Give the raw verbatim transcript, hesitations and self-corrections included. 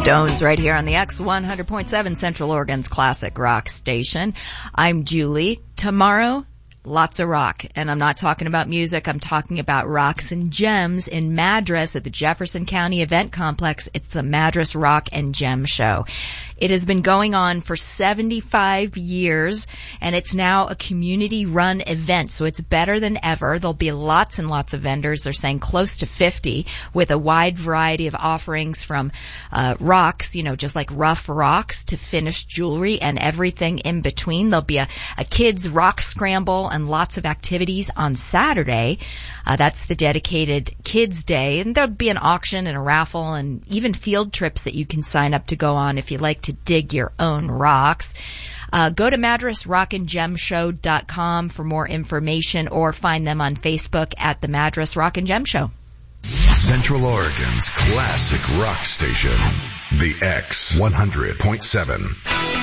Stones right here on the X one hundred point seven Central Oregon's classic rock station. I'm Julie. Tomorrow, lots of rock. And I'm not talking about music. I'm talking about rocks and gems in Madras at the Jefferson County Event Complex. It's the Madras Rock and Gem Show. It has been going on for seventy-five years, and it's now a community-run event, so it's better than ever. There'll be lots and lots of vendors. They're saying close to fifty, with a wide variety of offerings from uh rocks, you know, just like rough rocks, to finished jewelry and everything in between. There'll be a, a kids' rock scramble and lots of activities on Saturday. Uh, that's the dedicated Kids Day, and there'll be an auction and a raffle and even field trips that you can sign up to go on if you like to dig your own rocks. Uh, go to madras rock and gem show dot com for more information, or find them on Facebook at the Madras Rock and Gem Show. Central Oregon's classic rock station, the X one hundred point seven.